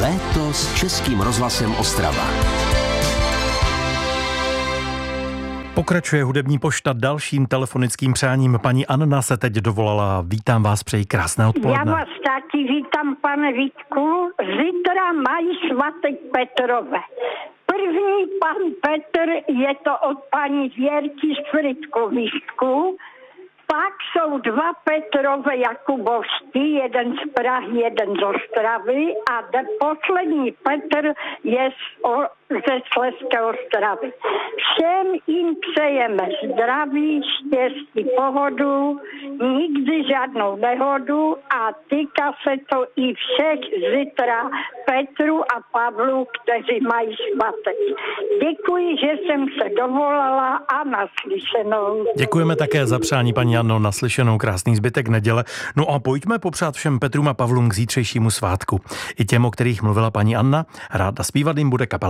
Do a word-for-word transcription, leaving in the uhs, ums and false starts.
Léto s Českým rozhlasem Ostrava. Pokračuje hudební pošta dalším telefonickým přáním. Paní Anna se teď dovolala. Vítám vás, přeji krásné odpoledne. Já vás taky vítám, pane Vítku. Zítra mají svatek Petrové. První pan Petr je to od paní Věrky z Frýdkovíčku. Pak jsou dva Petrové Jakubovští, jeden z Prahy, jeden z Ostravy a de, poslední Petr je z, o, ze Slezské Ostravy. Všem jim přejeme zdraví, štěstí, pohodu, nikdy žádnou nehodu a týká se to i všech zítra Petru a Pavlu, kteří mají svatek. Děkuji, že jsem se dovolala a naslyšenou. Děkujeme také za přání, paní Anno, naslyšenou, krásný zbytek neděle. No a pojďme popřát všem Petrům a Pavlům k zítřejšímu svátku. I těm, o kterých mluvila paní Anna, ráda zpívat jim bude kapela